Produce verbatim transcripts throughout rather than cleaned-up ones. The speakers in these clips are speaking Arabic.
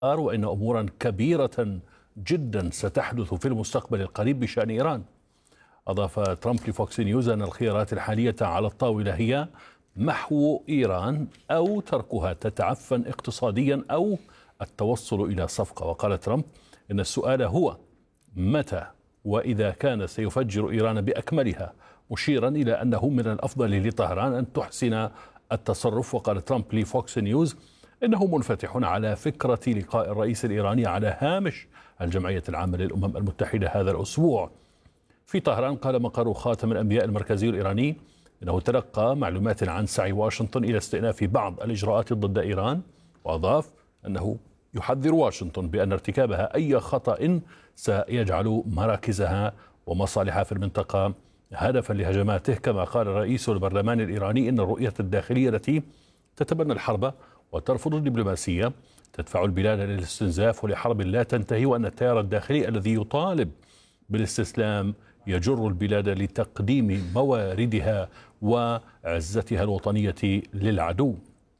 وإن أمورا كبيرة جدا ستحدث في المستقبل القريب بشأن إيران. أضاف ترامب لفوكس نيوز أن الخيارات الحالية على الطاولة هي محو إيران أو تركها تتعفن اقتصاديا أو التوصل إلى صفقة. وقال ترامب إن السؤال هو متى وإذا كان سيفجر إيران بأكملها، مشيرا إلى أنه من الأفضل لطهران أن تحسن التصرف. وقال ترامب لفوكس نيوز إنه منفتح على فكرة لقاء الرئيس الإيراني على هامش الجمعية العامة للأمم المتحدة هذا الأسبوع. في طهران قال مقر خاتم الأنبياء المركزي الإيراني إنه تلقى معلومات عن سعي واشنطن إلى استئناف بعض الإجراءات ضد إيران، وأضاف أنه يحذر واشنطن بأن ارتكابها أي خطأ سيجعل مراكزها ومصالحها في المنطقة هدفا لهجماته. كما قال رئيس البرلمان الإيراني إن الرؤية الداخلية التي تتبنى الحرب وترفض الدبلوماسية تدفع البلاد للاستنزاف ولحرب لا تنتهي، وأن التيار الداخلي الذي يطالب بالاستسلام يجر البلاد لتقديم مواردها وعزتها الوطنية للعدو.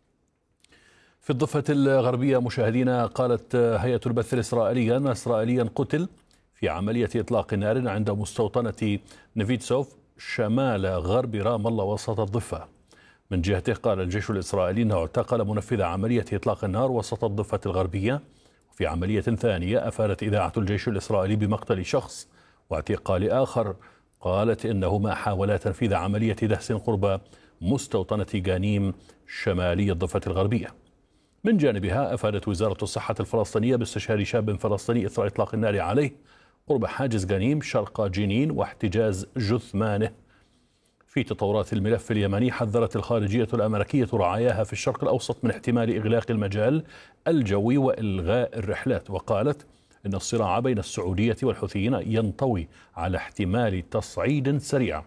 في الضفة الغربية مشاهدينا، قالت هيئة البث الإسرائيلية أن إسرائيليا قتل في عملية إطلاق نار عند مستوطنة نيفيتسوف شمال غرب رام الله وسط الضفة. من جهته قال الجيش الإسرائيلي أنه اعتقل منفذ عملية إطلاق النار وسط الضفة الغربية. وفي عملية ثانية أفادت إذاعة الجيش الإسرائيلي بمقتل شخص واعتقال آخر. قالت إنهما حاولا تنفيذ عملية دهس قرب مستوطنة جانيم شمالي الضفة الغربية. من جانبها أفادت وزارة الصحة الفلسطينية باستشهاد شاب فلسطيني إثر إطلاق النار عليه قرب حاجز جانيم شرق جنين واحتجاز جثمانه. في تطورات الملف اليمني، حذرت الخارجية الأمريكية رعاياها في الشرق الأوسط من احتمال إغلاق المجال الجوي وإلغاء الرحلات، وقالت إن الصراع بين السعودية والحوثيين ينطوي على احتمال تصعيد سريع.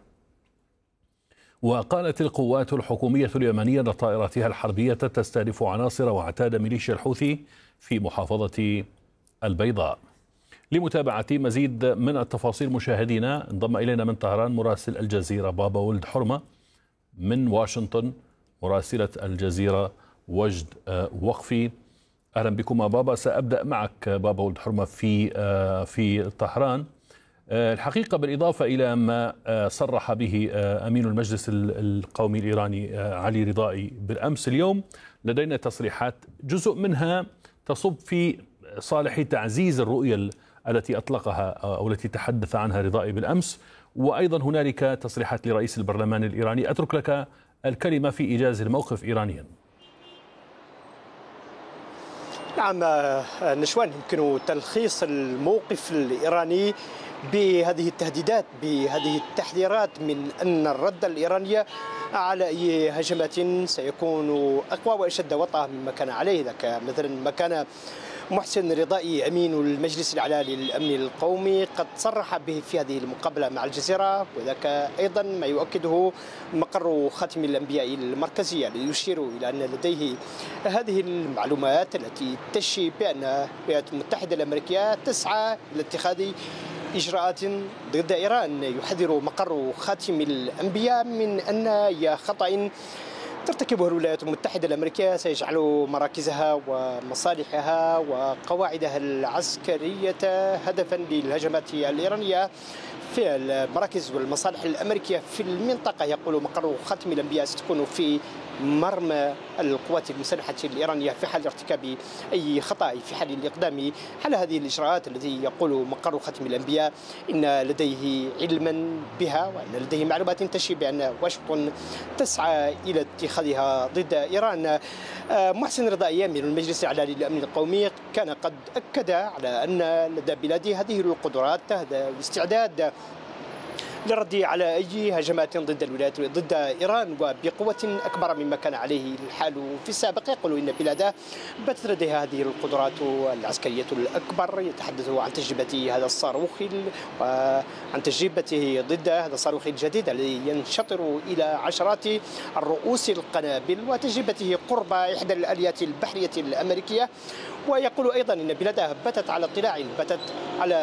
وقالت القوات الحكومية اليمنية أن طائراتها الحربية تستهدف عناصر وعتاد ميليشيا الحوثي في محافظة البيضاء. لمتابعة مزيد من التفاصيل مشاهدينا، انضم إلينا من طهران مراسل الجزيرة بابا ولد حرمة، من واشنطن مراسلة الجزيرة وجد وقفي. أهلا بكم بابا. سأبدأ معك بابا ولد حرمة في في طهران. الحقيقة بالإضافة إلى ما صرح به أمين المجلس القومي الإيراني علي رضائي بالأمس، اليوم لدينا تصريحات جزء منها تصب في صالح تعزيز الرؤية التي أطلقها أو التي تحدث عنها رضائي بالأمس، وأيضا هنالك تصريحات لرئيس البرلمان الإيراني. أترك لك الكلمة في إيجاز الموقف إيرانيا. نعم نشوان، يمكن تلخيص الموقف الإيراني بهذه التهديدات، بهذه التحذيرات من أن الرد الإيراني على أي هجمات سيكون أقوى وأشد وطأة مما كان عليه. ذاك مثلا ما كان محسن رضائي أمين المجلس الأعلى للأمن القومي قد صرح به في هذه المقابلة مع الجزيرة، وذاك أيضا ما يؤكده مقر خاتم الأنبياء المركزية، ليشير إلى أن لديه هذه المعلومات التي تشي بأن الولايات المتحدة الأمريكية تسعى إلى اتخاذ إجراءات ضد إيران. يحذر مقر خاتم الأنبياء من أن أي خطأ ترتكبه الولايات المتحدة الأمريكية سيجعل مراكزها ومصالحها وقواعدها العسكرية هدفا للهجمات الإيرانية في المراكز والمصالح الأمريكية في المنطقة. يقول مقر خاتم الأنبياء ستكون في مرمى القوات المسلحة الإيرانية في حال ارتكاب أي خطأ، في حال الإقدام على هذه الإجراءات التي يقول مقر خاتم الأنبياء إن لديه علما بها، وأن لديه معلومات تشير بأن واشنطن تسعى إلى اتخاذها ضد إيران. محسن رضائي من المجلس الأعلى للأمن القومي كان قد أكد على أن لدى بلاده هذه القدرات، هذا الاستعداد للرد على أي هجمات ضد الولايات ضد إيران وبقوة أكبر مما كان عليه الحال في السابق. يقول إن بلاده باتت لديها هذه القدرات العسكرية الأكبر. يتحدث عن تجربة هذا الصاروخ وعن تجربته ضد هذا الصاروخ الجديد الذي ينشطر إلى عشرات الرؤوس القنابل، وتجربته قرب إحدى الآليات البحرية الأمريكية. ويقول أيضا إن بلاده باتت على اطلاع، باتت على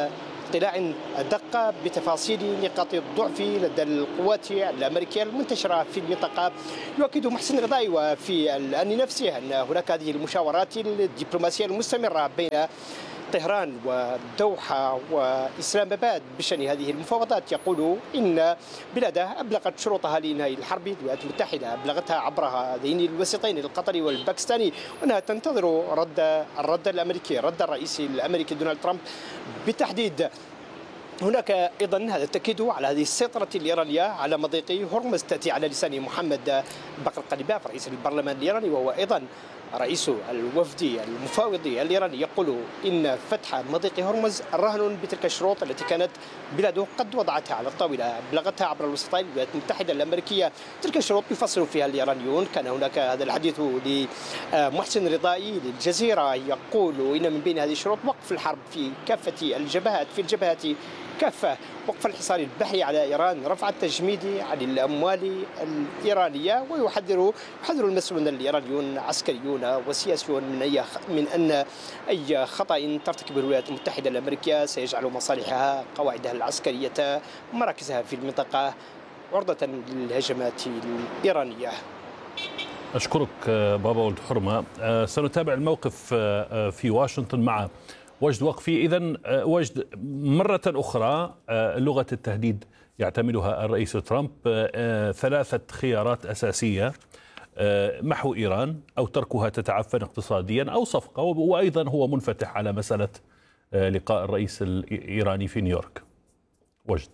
اطلاع أدق بتفاصيل نقاط الضعف لدى القوات الأمريكية المنتشرة في المنطقة. يؤكد محسن رضاي وفي الآن نفسه أن هناك هذه المشاورات الدبلوماسية المستمرة بين طهران والدوحة وإسلام آباد بشأن هذه المفاوضات. يقول إن بلاده أبلغت شروطها لإنهاء الحرب. الولايات المتحدة أبلغتها عبر هذين الوسيطين القطري والباكستاني وأنها تنتظر رد الرد الأمريكي رد الرئيس الأمريكي دونالد ترامب بالتحديد. هناك أيضا هذا التأكيد على هذه السيطرة الإيرانية على مضيق هرمز تأتي على لسان محمد بقر قليباف رئيس البرلمان الإيراني وهو أيضا رئيس الوفد المفاوضي الإيراني. يقول إن فتح مضيق هرمز رهن بتلك الشروط التي كانت بلاده قد وضعتها على الطاولة أبلغتها عبر الوسطين الولايات المتحدة الأمريكية. تلك الشروط يفصل فيها الإيرانيون. كان هناك هذا الحديث لمحسن رضائي للجزيرة يقول إن من بين هذه الشروط وقف الحرب في كافة الجبهات في الجبهات كافة، وقف الحصار البحري على إيران، رفع التجميد عن الأموال الإيرانية. ويحذر يحذر المسؤولون الإيرانيون عسكريون وسياسيون من أي من أن أي خطأ ترتكبه الولايات المتحدة الأمريكية سيجعل مصالحها قواعدها العسكرية مراكزها في المنطقة عرضة للهجمات الإيرانية. أشكرك بابا ولد حرمة. سنتابع الموقف في واشنطن مع وجد وقفي. إذن وجد، مرة أخرى لغة التهديد يعتمدها الرئيس ترامب، ثلاثة خيارات أساسية: محو إيران أو تركها تتعفن اقتصاديا أو صفقة، وأيضا هو منفتح على مسألة لقاء الرئيس الإيراني في نيويورك. وجد.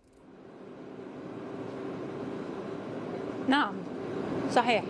نعم صحيح،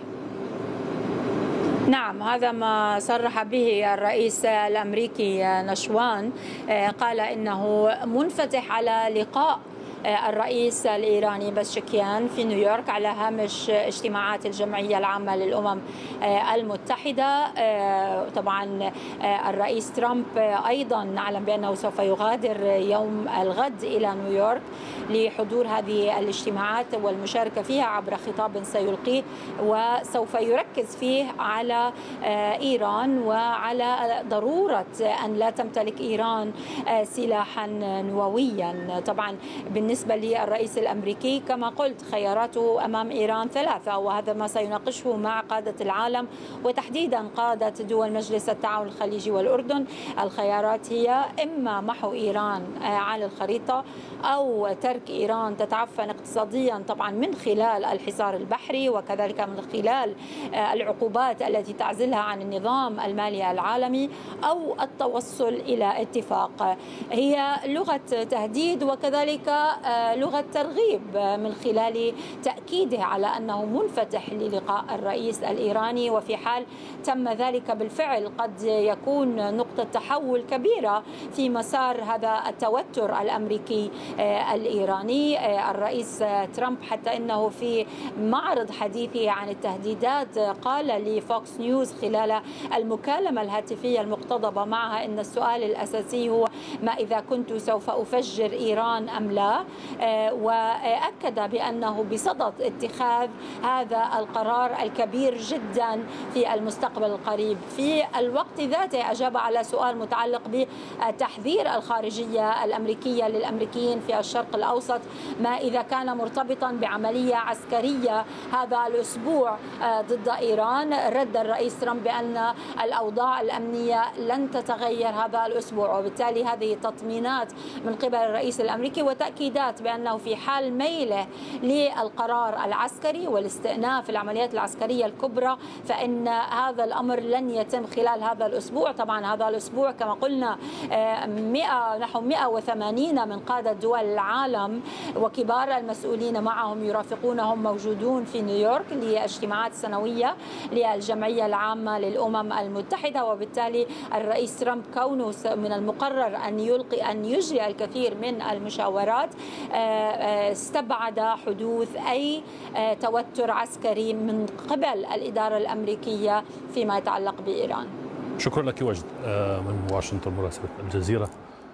نعم هذا ما صرح به الرئيس الأمريكي نشوان. قال إنه منفتح على لقاء الرئيس الإيراني بشكيان في نيويورك على هامش اجتماعات الجمعية العامة للأمم المتحدة. طبعا الرئيس ترامب أيضا نعلم بأنه سوف يغادر يوم الغد إلى نيويورك لحضور هذه الاجتماعات والمشاركة فيها عبر خطاب سيلقيه، وسوف يركز فيه على إيران وعلى ضرورة أن لا تمتلك إيران سلاحا نوويا. طبعا بالنسبة للرئيس الأمريكي كما قلت خياراته أمام إيران ثلاثة، وهذا ما سيناقشه مع قادة العالم وتحديدا قادة دول مجلس التعاون الخليجي والأردن. الخيارات هي إما محو إيران على الخريطة أو ترك إيران تتعفن اقتصاديا طبعا من خلال الحصار البحري وكذلك من خلال العقوبات التي تعزلها عن النظام المالي العالمي، أو التوصل إلى اتفاق. هي لغة تهديد وكذلك لغة ترغيب من خلال تأكيده على أنه منفتح للقاء الرئيس الإيراني، وفي حال تم ذلك بالفعل قد يكون نقطة تحول كبيرة في مسار هذا التوتر الأمريكي الإيراني. الرئيس ترامب حتى أنه في معرض حديثه عن التهديدات قال لفوكس نيوز خلال المكالمة الهاتفية المقتضبة معها أن السؤال الأساسي هو ما إذا كنت سوف أفجر إيران أم لا، وأكد بأنه بصدد اتخاذ هذا القرار الكبير جدا في المستقبل القريب. في الوقت ذاته أجاب على سؤال متعلق بتحذير الخارجية الأمريكية للأمريكيين في الشرق الأوسط ما إذا كان مرتبطا بعملية عسكرية هذا الأسبوع ضد إيران. رد الرئيس ترامب بأن الأوضاع الأمنية لن تتغير هذا الأسبوع، وبالتالي هذه تطمينات من قبل الرئيس الأمريكي وتأكيدات بأنه في حال ميله للقرار العسكري والاستئناف العمليات العسكرية الكبرى فإن هذا الأمر لن يتم خلال هذا الأسبوع. طبعا هذا الأسبوع كما قلنا مئة نحو مئة وثمانين من قادة دول العالم وكبار المسؤولين معهم يرافقونهم موجودون في نيويورك لاجتماعات سنوية للجمعية العامة للأمم المتحدة، وبالتالي الرئيس ترامب كونه من المقرر أن يلقي أن يجري الكثير من المشاورات استبعد حدوث أي توتر عسكري من قبل الإدارة الأمريكية فيما يتعلق بإيران. شكرا لك وجد من واشنطن مراسلة الجزيرة.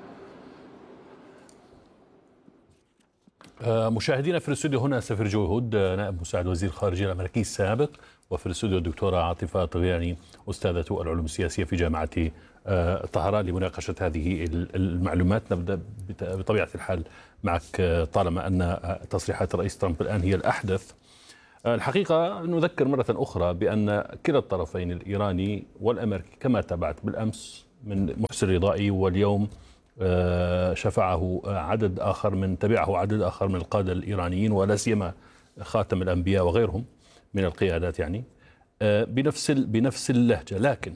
مشاهدينا في الاستوديو هنا سفير جو هود نائب مساعد وزير الخارجية الأمريكي السابق، وفي الاستوديو الدكتورة عاطفة طغياني أستاذة العلوم السياسية في جامعة طهران لمناقشة هذه المعلومات. نبدأ بطبيعة الحال معك طالما أن تصريحات الرئيس ترامب الآن هي الأحدث. الحقيقة نذكر مرة أخرى بأن كلا الطرفين الإيراني والأمريكي كما تابعت بالأمس من محسن رضائي، واليوم شفعه عدد آخر من تبعه عدد آخر من القادة الإيرانيين ولا سيما خاتم الأنبياء وغيرهم من القيادات، يعني بنفس بنفس اللهجة، لكن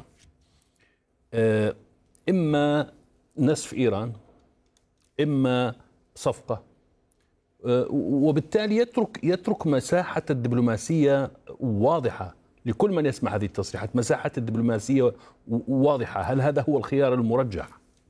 إما نسف إيران إما صفقة، وبالتالي يترك يترك مساحة الدبلوماسية واضحة لكل من يسمع هذه التصريحات. مساحة الدبلوماسية واضحة. هل هذا هو الخيار المرجح؟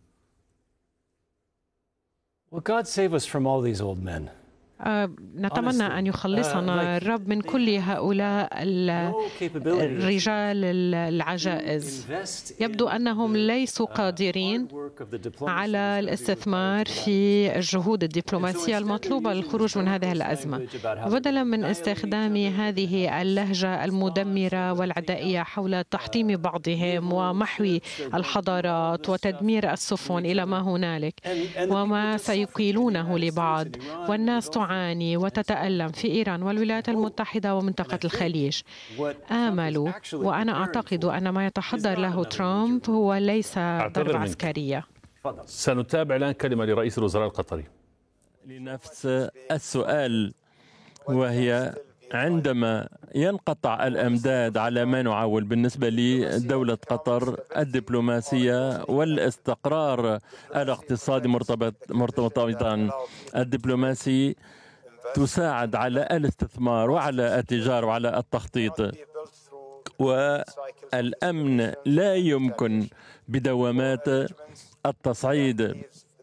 Well, God save us from all these old men. نتمنى أن يخلصنا الرب من كل هؤلاء الرجال العجائز. يبدو أنهم ليسوا قادرين على الاستثمار في الجهود الدبلوماسية المطلوبة للخروج من هذه الأزمة، بدلا من استخدام هذه اللهجة المدمرة والعدائية حول تحطيم بعضهم ومحو الحضارات وتدمير السفن إلى ما هنالك وما سيقيلونه لبعض. والناس تعاني وتتألم في إيران والولايات المتحدة ومنطقة الخليج. آملوا، وأنا أعتقد أن ما يتحضر له ترامب هو ليس ضربة عسكرية. سنتابع الآن كلمة لرئيس الوزراء القطري. لنفس السؤال، وهي عندما ينقطع الأمداد على ما نعول بالنسبة لدولة قطر، الدبلوماسية والاستقرار الاقتصادي مرتبط مرتبطان. الدبلوماسي تساعد على الاستثمار وعلى التجارة وعلى التخطيط، والأمن لا يمكن بدوامات التصعيد،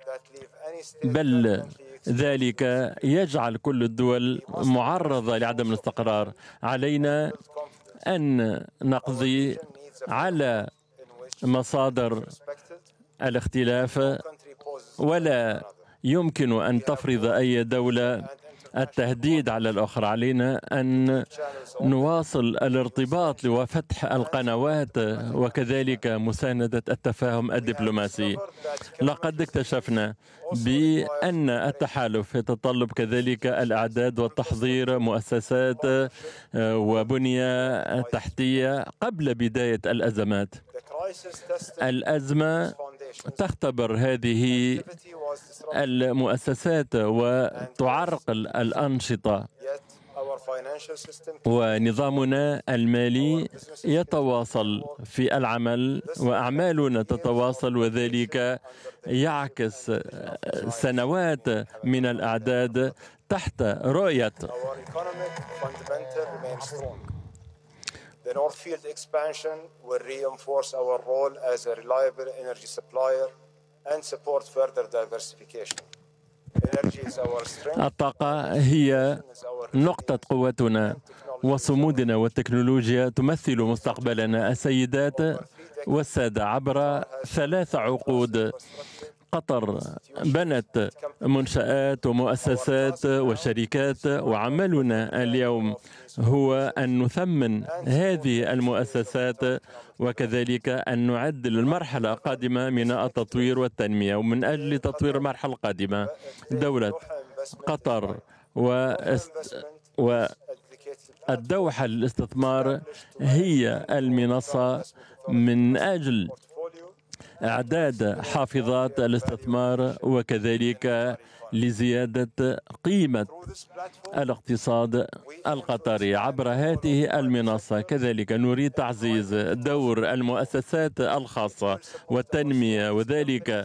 بل ذلك يجعل كل الدول معرضة لعدم الاستقرار. علينا أن نقضي على مصادر الاختلاف، ولا يمكن أن تفرض أي دولة التهديد على الأخرى. علينا أن نواصل الارتباط وفتح القنوات وكذلك مساندة التفاهم الدبلوماسي. لقد اكتشفنا بأن التحالف يتطلب كذلك الإعداد والتحضير مؤسسات وبنية تحتية قبل بداية الأزمات. الأزمة تختبر هذه المؤسسات وتعرقل الأنشطة، ونظامنا المالي يتواصل في العمل وأعمالنا تتواصل، وذلك يعكس سنوات من الأعداد تحت رؤية The North Field expansion will reinforce our role as a reliable energy supplier and support further diversification. Energy is our strength. الطاقة هي نقطة قوتنا وصمودنا، والتكنولوجيا تمثل مستقبلنا. السيدات والسادة، عبر ثلاث عقود قطر بنت منشآت ومؤسسات وشركات، وعملنا اليوم هو أن نثمن هذه المؤسسات وكذلك أن نعد للمرحلة القادمة من التطوير والتنمية. ومن أجل تطوير المرحلة القادمة، دولة قطر والدوحة للاستثمار هي المنصة من أجل إعداد حافظات الاستثمار وكذلك لزيادة قيمة الاقتصاد القطري. عبر هذه المنصة كذلك نريد تعزيز دور المؤسسات الخاصة والتنمية، وذلك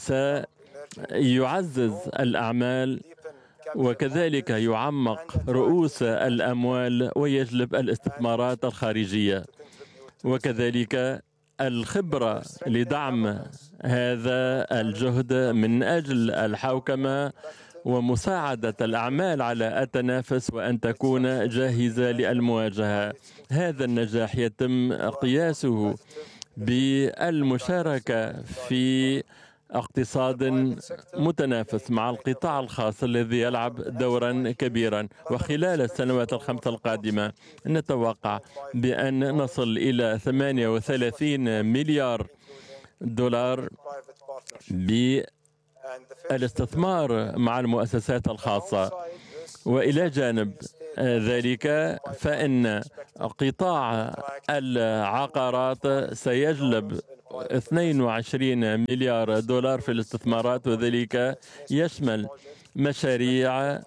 سيعزز الأعمال وكذلك يعمق رؤوس الأموال ويجلب الاستثمارات الخارجية، وكذلك الخبرة لدعم هذا الجهد من أجل الحوكمة ومساعدة الأعمال على التنافس وأن تكون جاهزة للمواجهة. هذا النجاح يتم قياسه بالمشاركة في اقتصاد متنافس مع القطاع الخاص الذي يلعب دورا كبيرا. وخلال السنوات الخمسة القادمة نتوقع بأن نصل إلى ثمانية وثلاثين مليار دولار بالاستثمار مع المؤسسات الخاصة. وإلى جانب ذلك فإن قطاع العقارات سيجلب اثنين وعشرين مليار دولار في الاستثمارات، وذلك يشمل مشاريع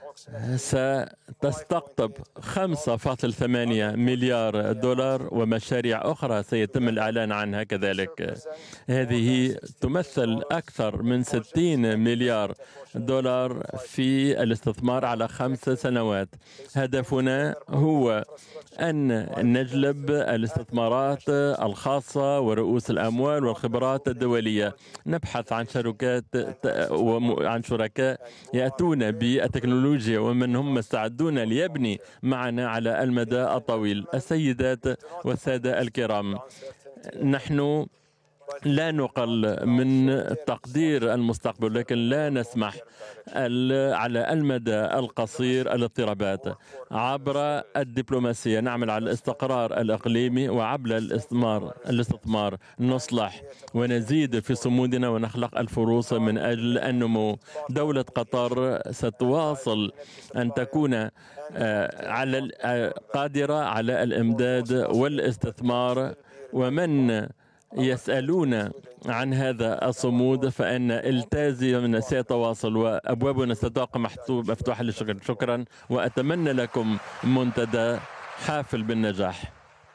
ستستقطب خمسة فاصلة ثمانية مليار دولار ومشاريع أخرى سيتم الإعلان عنها كذلك. هذه تمثل أكثر من ستين مليار دولار في الاستثمار على خمس سنوات. هدفنا هو أن نجلب الاستثمارات الخاصة ورؤوس الأموال والخبرات الدولية. نبحث عن شركات وعن شركاء يأتون بالتكنولوجيا ومن هم مستعدون ليبني معنا على المدى الطويل. السيدات والسادة الكرام، نحن لا نقل من تقدير المستقبل، لكن لا نسمح على المدى القصير الاضطرابات. عبر الدبلوماسية نعمل على الاستقرار الإقليمي، وعبر الاستثمار الاستثمار نصلح ونزيد في صمودنا ونخلق الفرص من أجل النمو. دولة قطر ستواصل أن تكون على قادرة على الإمداد والاستثمار، ومن يسألون عن هذا الصمود فإن التزامنا سيتواصل وأبوابنا ستبقى مفتوحة للشكر. شكرا، وأتمنى لكم منتدى حافل بالنجاح.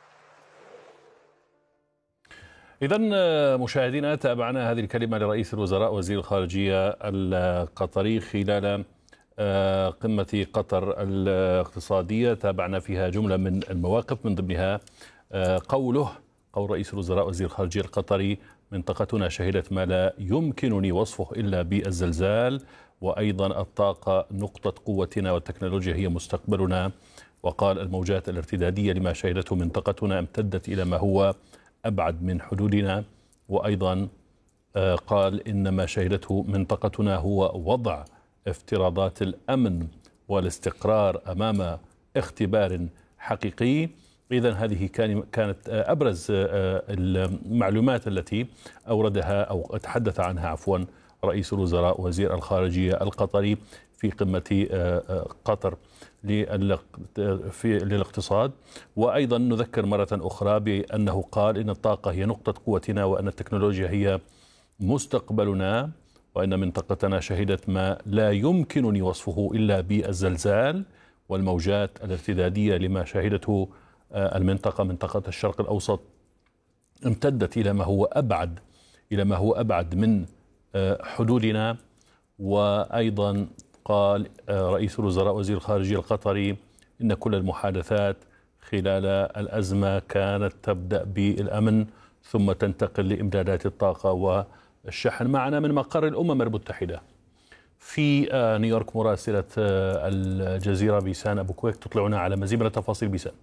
إذن مشاهدينا، تابعنا هذه الكلمة لرئيس الوزراء وزير الخارجية القطري خلال قمة قطر الاقتصادية. تابعنا فيها جملة من المواقف، من ضمنها قوله قول رئيس الوزراء وزير الخارجية القطري: منطقتنا شهدت ما لا يمكنني وصفه إلا بالزلزال، وأيضا الطاقة نقطة قوتنا والتكنولوجيا هي مستقبلنا. وقال: الموجات الارتدادية لما شهدته منطقتنا امتدت إلى ما هو أبعد من حدودنا. وأيضا قال إن ما شهدته منطقتنا هو وضع افتراضات الأمن والاستقرار أمام اختبار حقيقي. إذن هذه كانت أبرز المعلومات التي أوردها أو تحدث عنها عفوا رئيس الوزراء وزير الخارجية القطري في قمة قطر للاقتصاد. وأيضا نذكر مرة أخرى بأنه قال إن الطاقة هي نقطة قوتنا، وأن التكنولوجيا هي مستقبلنا، وأن منطقتنا شهدت ما لا يمكنني وصفه إلا بالزلزال والموجات الارتدادية لما شهدته المنطقة منطقة الشرق الأوسط امتدت إلى ما هو أبعد إلى ما هو أبعد من حدودنا. وأيضا قال رئيس الوزراء وزير الخارجية القطري إن كل المحادثات خلال الأزمة كانت تبدأ بالأمن ثم تنتقل لإمدادات الطاقة والشحن. معنا من مقر الأمم المتحدة في نيويورك مراسلة الجزيرة بيسان أبو كويك، تطلعنا على مزيد من التفاصيل. بيسان.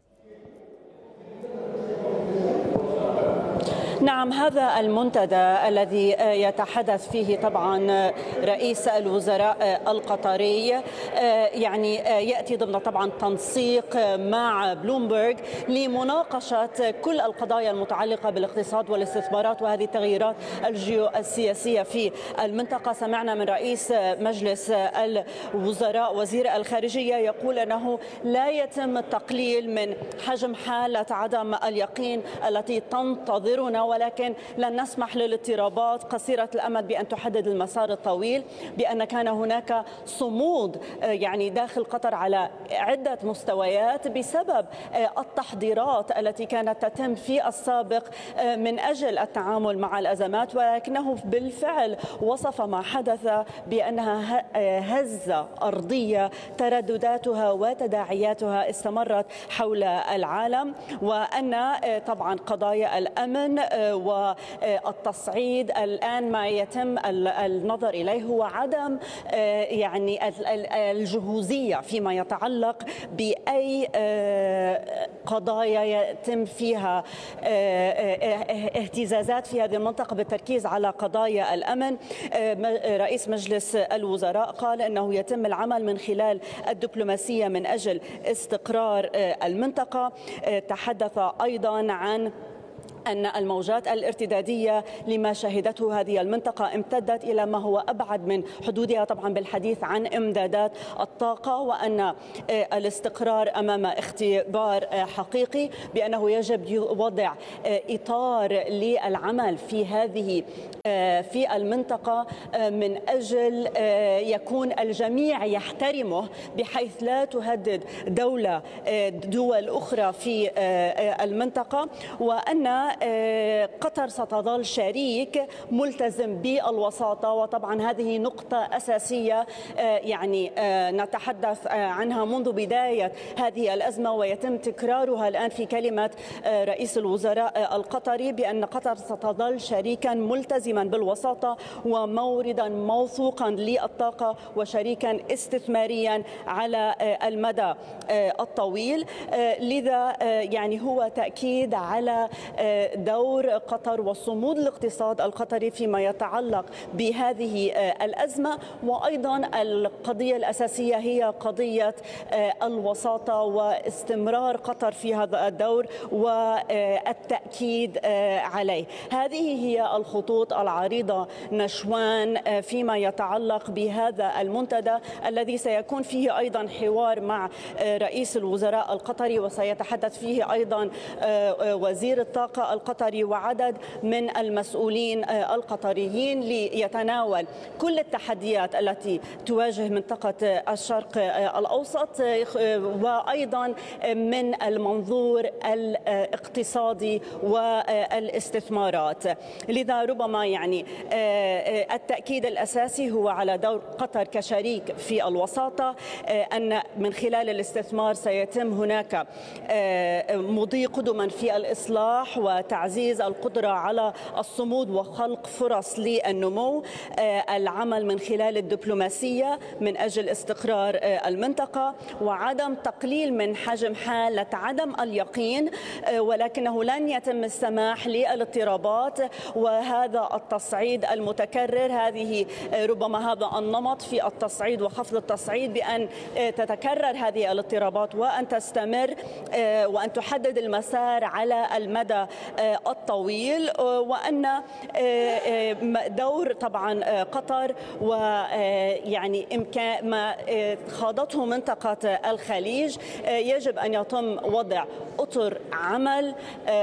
نعم، هذا المنتدى الذي يتحدث فيه طبعا رئيس الوزراء القطري يعني يأتي ضمن طبعا تنسيق مع بلومبرج لمناقشة كل القضايا المتعلقة بالاقتصاد والاستثمارات وهذه التغييرات الجيوسياسية في المنطقة. سمعنا من رئيس مجلس الوزراء وزير الخارجية يقول أنه لا يتم التقليل من حجم حالة عدم اليقين التي تنتظرنا، ولكن لن نسمح للاضطرابات قصيرة الأمد بأن تحدد المسار الطويل، بأن كان هناك صمود يعني داخل قطر على عدة مستويات بسبب التحضيرات التي كانت تتم في السابق من أجل التعامل مع الأزمات، ولكنه بالفعل وصف ما حدث بأنها هزة أرضية تردداتها وتداعياتها استمرت حول العالم، وأن طبعا قضايا الأمن والتصعيد الآن ما يتم النظر إليه هو عدم يعني الجهوزية فيما يتعلق بأي قضايا يتم فيها اهتزازات في هذه المنطقة بالتركيز على قضايا الأمن. رئيس مجلس الوزراء قال أنه يتم العمل من خلال الدبلوماسية من أجل استقرار المنطقة. تحدث أيضا عن أن الموجات الارتدادية لما شهدته هذه المنطقة امتدت إلى ما هو أبعد من حدودها، طبعا بالحديث عن إمدادات الطاقة، وأن الاستقرار أمام اختبار حقيقي، بأنه يجب وضع إطار للعمل في هذه في المنطقة من أجل يكون الجميع يحترمه، بحيث لا تهدد دولة دول أخرى في المنطقة، وأن قطر ستظل شريك ملتزم بالوساطة. وطبعا هذه نقطة أساسية يعني نتحدث عنها منذ بداية هذه الأزمة، ويتم تكرارها الآن في كلمة رئيس الوزراء القطري، بأن قطر ستظل شريكا ملتزما بالوساطة وموردا موثوقا للطاقة وشريكا استثماريا على المدى الطويل. لذا يعني هو تأكيد على دور قطر وصمود الاقتصاد القطري فيما يتعلق بهذه الأزمة، وأيضا القضية الأساسية هي قضية الوساطة واستمرار قطر في هذا الدور والتأكيد عليه. هذه هي الخطوط العريضة نشوان فيما يتعلق بهذا المنتدى الذي سيكون فيه أيضا حوار مع رئيس الوزراء القطري، وسيتحدث فيه أيضا وزير الطاقة القطري وعدد من المسؤولين القطريين ليتناول كل التحديات التي تواجه منطقة الشرق الأوسط، وأيضا من المنظور الاقتصادي والاستثمارات. لذا ربما يعني التأكيد الأساسي هو على دور قطر كشريك في الوساطة، أن من خلال الاستثمار سيتم هناك مضي قدما في الإصلاح وتعزيز القدرة على الصمود وخلق فرص للنمو، العمل من خلال الدبلوماسية من أجل استقرار المنطقة، وعدم تقليل من حجم حالة عدم اليقين، ولكنه لن يتم السماح للاضطرابات وهذا التصعيد المتكرر. هذه ربما هذا النمط في التصعيد وخفض التصعيد، بأن تتكرر هذه الاضطرابات وأن تستمر وأن تحدد المسار على المدى الطويل، وأن دور طبعا قطر ويعني إمكان ما خاضته منطقة الخليج يجب أن يتم وضع أطر عمل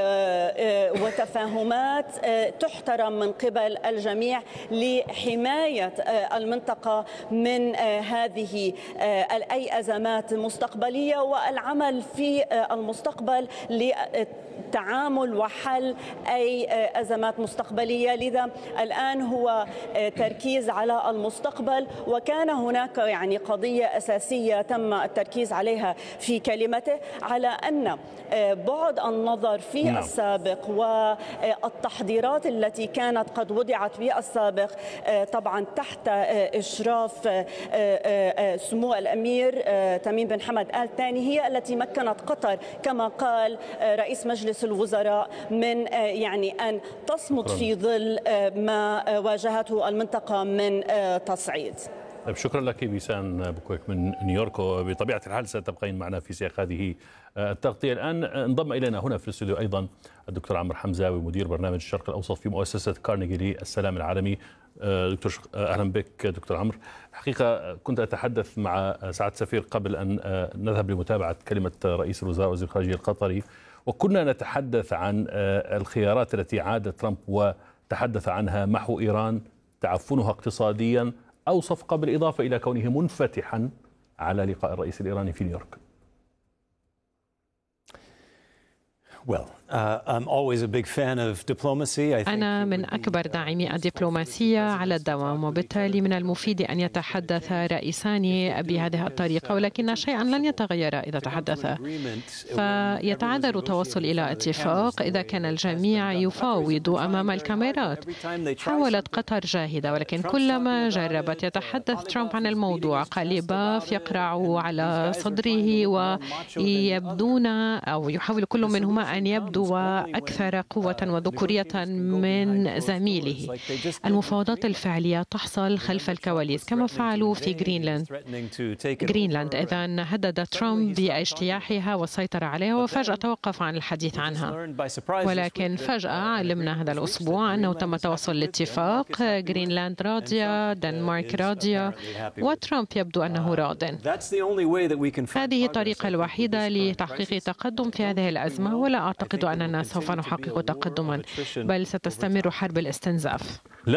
وتفاهمات تحترم من قبل الجميع لحماية المنطقة من هذه أي أزمات مستقبلية، والعمل في المستقبل للتعامل وحل أي أزمات مستقبلية. لذا الآن هو تركيز على المستقبل، وكان هناك يعني قضية أساسية تم التركيز عليها في كلمته، على أن بعد النظر في نعم. السابق والتحضيرات التي كانت قد وضعت بالسابق طبعا تحت إشراف سمو الأمير تميم بن حمد آل ثاني، هي التي مكنت قطر كما قال رئيس مجلس الوزراء من يعني أن تصمد في ظل ما واجهته المنطقة من تصعيد. شكرا لك بيسان بكويك من نيويورك، وبطبيعة الحال ستبقين معنا في سياق هذه التغطية. الآن انضم إلينا هنا في الاستوديو أيضا الدكتور عمرو حمزاوي مدير برنامج الشرق الأوسط في مؤسسة كارنيجي للسلام العالمي. دكتور أهلا بك دكتور عمرو. الحقيقة كنت أتحدث مع سعادة السفير قبل أن نذهب لمتابعة كلمة رئيس الوزراء وزير الخارجية القطري، وكنا نتحدث عن الخيارات التي عاد ترامب وتحدث عنها: محو إيران، تعفنها اقتصاديا، أو صفقة، بالإضافة إلى كونه منفتحا على لقاء الرئيس الإيراني في نيويورك. أنا من أكبر داعمي الدبلوماسية على الدوام، وبالتالي من المفيد أن يتحدث رئيسان بهذه الطريقة، ولكن شيئا لن يتغير إذا تحدث. فيتعذر التوصل إلى اتفاق إذا كان الجميع يفاوض أمام الكاميرات. حاولت قطر جاهدة، ولكن كلما جربت يتحدث ترامب عن الموضوع قلباف يقرع على صدره ويبدون أو يحاول كل منهما أن يبدو يبدو أكثر قوة وذكورية من زميله. المفاوضات الفعلية تحصل خلف الكواليس كما فعلوا في جرينلاند. جرينلاند إذن هدد ترامب باجتياحها والسيطرة عليها وفجأة توقف عن الحديث عنها، ولكن فجأة علمنا هذا الأسبوع أنه تم توصل لاتفاق. جرينلاند راضية، دنمارك راضية، وترامب يبدو أنه راضٍ. هذه الطريقة الوحيدة لتحقيق تقدم في هذه الأزمة، ولا أعتقد أننا سوف نحقق تقدما، بل ستستمر حرب الاستنزاف.